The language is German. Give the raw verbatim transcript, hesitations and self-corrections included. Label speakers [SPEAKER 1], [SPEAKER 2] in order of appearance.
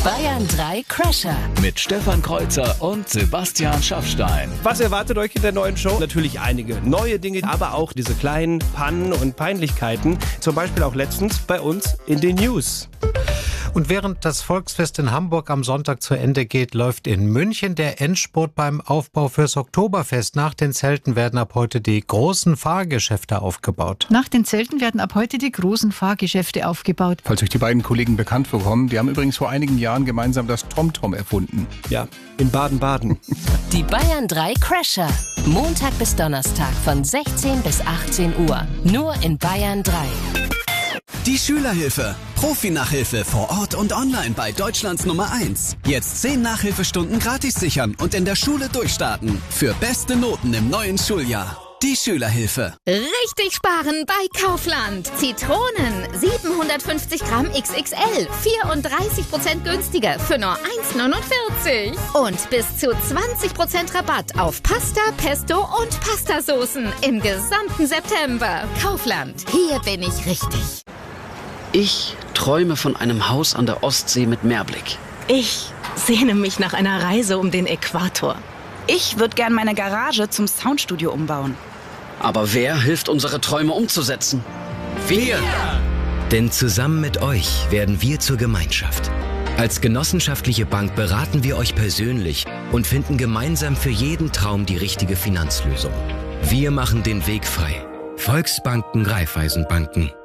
[SPEAKER 1] Bayern drei Crasher
[SPEAKER 2] mit Stefan Kreuzer und Sebastian Schaffstein.
[SPEAKER 3] Was erwartet euch in der neuen Show? Natürlich einige neue Dinge, aber auch diese kleinen Pannen und Peinlichkeiten. Zum Beispiel auch letztens bei uns in den News.
[SPEAKER 4] Und während das Volksfest in Hamburg am Sonntag zu Ende geht, läuft in München der Endspurt beim Aufbau fürs Oktoberfest. Nach den Zelten werden ab heute die großen Fahrgeschäfte aufgebaut.
[SPEAKER 5] Nach den Zelten werden ab heute die großen Fahrgeschäfte aufgebaut.
[SPEAKER 6] Falls euch die beiden Kollegen bekannt vorkommen, die haben übrigens vor einigen Jahren gemeinsam das TomTom erfunden.
[SPEAKER 3] Ja, in Baden-Baden.
[SPEAKER 1] Die Bayern drei Crasher. Montag bis Donnerstag von sechzehn bis achtzehn Uhr. Nur in Bayern drei.
[SPEAKER 7] Die Schülerhilfe. Profi-Nachhilfe vor Ort und online bei Deutschlands Nummer eins. Jetzt zehn Nachhilfestunden gratis sichern und in der Schule durchstarten. Für beste Noten im neuen Schuljahr. Die Schülerhilfe.
[SPEAKER 8] Richtig sparen bei Kaufland. Zitronen, siebenhundertfünfzig Gramm X X L, vierunddreißig Prozent günstiger für nur eins neunundvierzig. Und bis zu zwanzig Prozent Rabatt auf Pasta, Pesto und Pastasoßen im gesamten September. Kaufland, hier bin ich richtig.
[SPEAKER 9] Ich träume von einem Haus an der Ostsee mit Meerblick.
[SPEAKER 10] Ich sehne mich nach einer Reise um den Äquator.
[SPEAKER 11] Ich würde gern meine Garage zum Soundstudio umbauen.
[SPEAKER 9] Aber wer hilft, unsere Träume umzusetzen? Wir!
[SPEAKER 12] Denn zusammen mit euch werden wir zur Gemeinschaft. Als genossenschaftliche Bank beraten wir euch persönlich und finden gemeinsam für jeden Traum die richtige Finanzlösung. Wir machen den Weg frei. Volksbanken, Raiffeisenbanken.